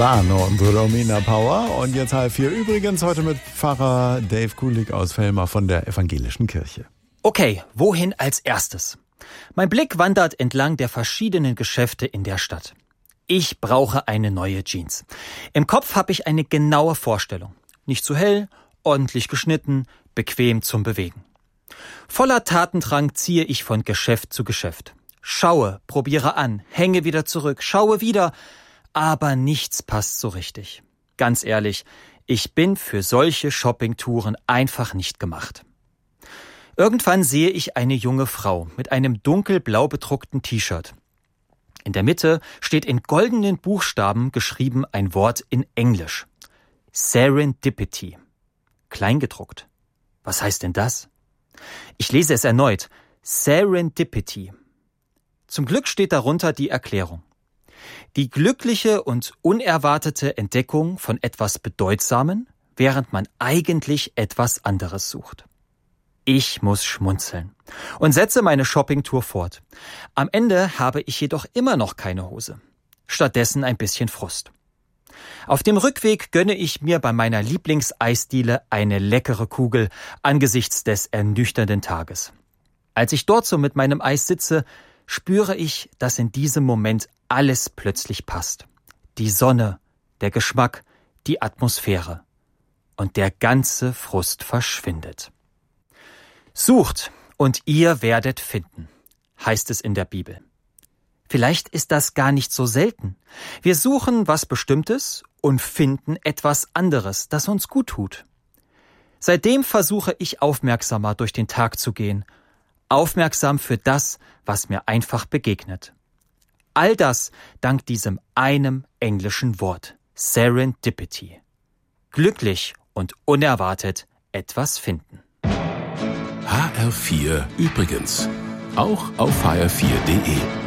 Bano und Romina Power. Und jetzt 3:30 übrigens heute mit Pfarrer Dave Kulik aus Vellmar von der Evangelischen Kirche. Okay, wohin als erstes? Mein Blick wandert entlang der verschiedenen Geschäfte in der Stadt. Ich brauche eine neue Jeans. Im Kopf habe ich eine genaue Vorstellung. Nicht zu hell, ordentlich geschnitten, bequem zum Bewegen. Voller Tatendrang ziehe ich von Geschäft zu Geschäft. Schaue, probiere an, hänge wieder zurück, schaue wieder, aber nichts passt so richtig. Ganz ehrlich, ich bin für solche Shoppingtouren einfach nicht gemacht. Irgendwann sehe ich eine junge Frau mit einem dunkelblau bedruckten T-Shirt. In der Mitte steht in goldenen Buchstaben geschrieben ein Wort in Englisch. Serendipity. Kleingedruckt. Was heißt denn das? Ich lese es erneut. Serendipity. Zum Glück steht darunter die Erklärung. Die glückliche und unerwartete Entdeckung von etwas Bedeutsamen, während man eigentlich etwas anderes sucht. Ich muss schmunzeln und setze meine Shoppingtour fort. Am Ende habe ich jedoch immer noch keine Hose. Stattdessen ein bisschen Frust. Auf dem Rückweg gönne ich mir bei meiner Lieblingseisdiele eine leckere Kugel angesichts des ernüchternden Tages. Als ich dort so mit meinem Eis sitze, spüre ich, dass in diesem Moment alles plötzlich passt. Die Sonne, der Geschmack, die Atmosphäre. Und der ganze Frust verschwindet. Sucht und ihr werdet finden, heißt es in der Bibel. Vielleicht ist das gar nicht so selten. Wir suchen was Bestimmtes und finden etwas anderes, das uns gut tut. Seitdem versuche ich aufmerksamer durch den Tag zu gehen, aufmerksam für das, was mir einfach begegnet. All das dank diesem einem englischen Wort, Serendipity. Glücklich und unerwartet etwas finden. HR4 übrigens. Auch auf hr4.de.